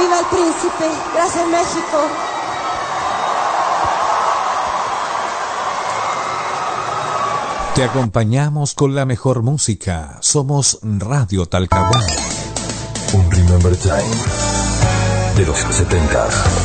viva el príncipe. Gracias, México. Te acompañamos con la mejor música. Somos Radio Talcahuano. Un Remember Time de los 70.